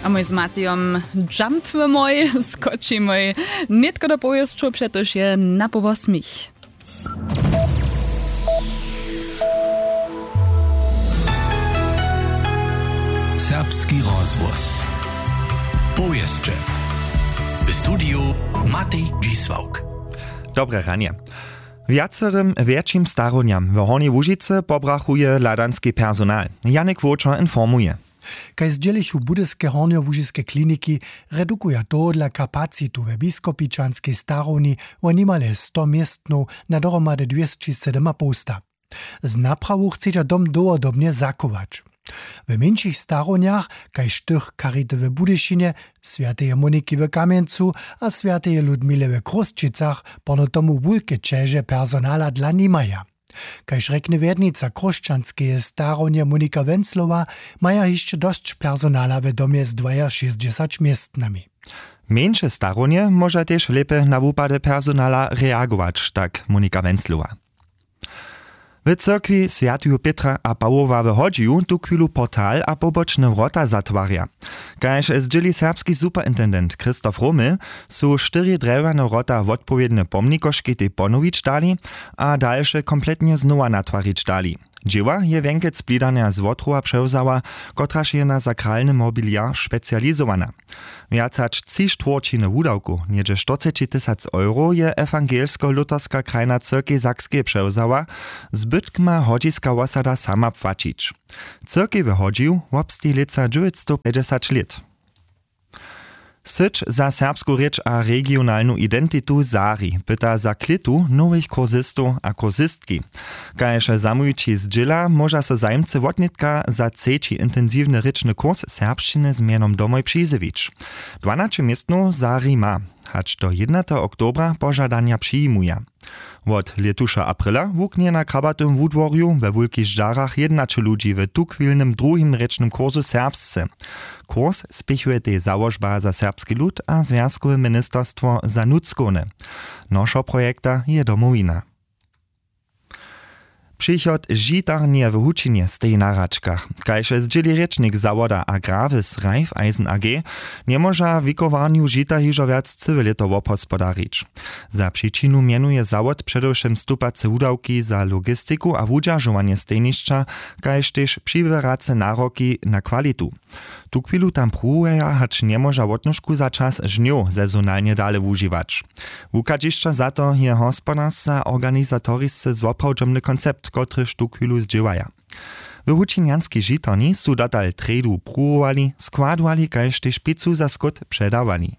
A mój z Matejom jumpmy mój, skočimy nitko do pojazdu, przecież je na powo smich. Serbski rozvoz. Pojeźdźcze. W studiu Matej Dzisłauk. Dobre ranie. Wiacerym większym staroniam w Hornej Łužicy pobrachuje ladanski personal. Janek Wójczo informuje. Kaj zdzielišu budyske hornjołužiskie kliniki redukuje to dla kapacitu we biskopičanskej staroni o nimale 100 miestnów na dohromady 207 posta. Z naprawu chce dom długodobnie zachować. W mniejszych staroniach, kaj tych Karity w Budyšinie, Świętej Moniki w Kamieńcu a Świętej Ludmile w Krosčicach pono tomu wulke čeže personala dla nimaja. Kaž rekne werdnica Kroščanskeje staronje Monika Venclova, maja jeszcze dość personala w domie z 62 miestnami. Mniejsze staronie może też lepiej na wypady personala reagować, tak Monika Venclova. W cyrkwi Świętego Piotra a Pawła w Chodziu tu chwilu portal a poboczne wrota zatwarja. Kaž zdzieli serbski superintendent Krzysztof Romel, su 4 drewne wrota odpowiedne pomnikoški te ponowić dali, a dalsze kompletnie znowa natwarić dali. Dzieła je Wenkec Blidania z Wotrowa przewzała, kotraż je na sakralny mobiliar specjalizowana. Więcać 3/4 wudawku, niedzie 40 000 euro je ewangelsko-luterska krajna cyrki Sakskie przewzała, zbytk ma chodziska osada sama płacić. Cyrki wychodził łopsti lica 950 lat. Syć za serbsku rzecz a regionalną identitu Zari pyta za klitu nowych kursistów a kursistki. Kaž zamujči zdziela, może so zajmcy wotnitka za trzeci intensywny ryczny kurs serbszczyny z mianom domoj przyjzewić. 12 miestnów Zari ma, hacz do 1. oktobra pożadania przyjmuje. Od letusza aprila wuknie na krabatym wudworju we wulkich żarach 11 ludzi w tukwilnym drugim rečnym kursu serbsce. Kurs spichuje te założba za serbski lud a Związkowe Ministerstwo za Nutskone. Nosza projekta je domowina. Przychod žitarnie w Hučinie stej na račkach. Kaž zdzieli rečnik zawoda Agravis Raiffeisen AG, nie może wikowarniu žita hižo viac cywiletowo pospodarić. Za przyczynu mianuje zawod przedewším stupace wudawki za logistyku a wudźażowanie stejnišća, kaž też przyberace naroki na kwalitu. Tu chwilu tam próbuja, hacz nie może wotnożku za czas żniu sezonalnie dale wużywać. Wukadziszcza za to je hospodarstwa organizatoriscy zwoprawdźomny koncept, który tu chwilu zdziewaja. W hučinianskiej žitarni su dotal tredu próbowali, składowali, kaž też pizzu za skut przedawali.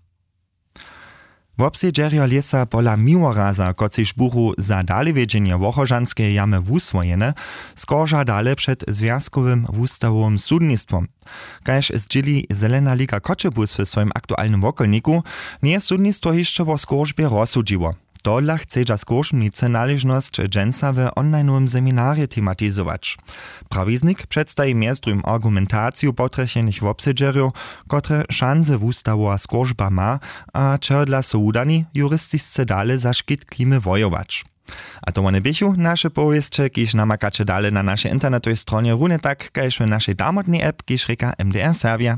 W obsiedźerio lesa pola miłoraza, kociž buchu za dalewiedźenie wochorzanskiej jamy wuswojene, skorża dale przed Związkowym Wustawowym Sudnictwom. Kaž zdzieli Zelena Liga Koczebus w swoim aktualnym wokolniku, nie sudnictwo jeszcze o skorzbie rozsudziło. Dodla chce skorzbnice należność dżęca w online'owym seminarze tematizować. Prawiznik przedstawi miazdrum argumentację potrzechenych w obsiedżeriu, które szanse wustawowa skorzba ma, a czerdla so udani jurystisce dale za szkit klimy wojować. A to one bychu nasze powieście, kiż namakacie dale na naszej internetowej stronie runie tak, kaž w naszej damotnej app, kiż reka MDR Serbia.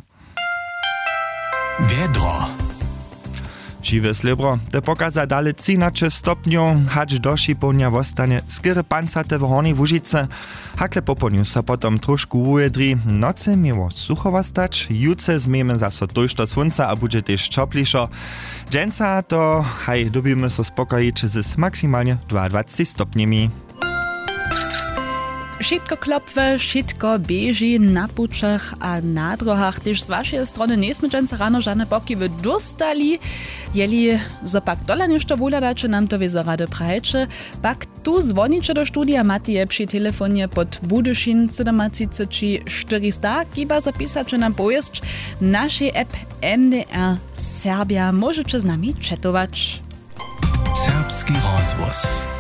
Wiedro. Živé slibro, te pokaza dale 13 stopňov, hač do šipovňa vostane skýre pancate v Hornej Łužice. Hakle poponiu sa potom trošku ujedri, noce mieło sucho vostać, juce zmieme zaso dojšto slunca a bude tež čoplišo. Dženca to, haj, dobíme so spokojiť s maximálne 22 stopňami. Všetko klopwe, všetko beži na pučach a na drohach. Tyž z vašej strony nesme dženca rano žane pokiwy dostali. Jeli zopak dola nešto voladače, nam to vizo rade prajče. Pak tu zvoniče do studia Matije przy telefonie pod Budyšin 73400. Kiba zapisače nam pojezd naszej app MDR Serbia. Możecie z nami četować. Serbski rozvoz.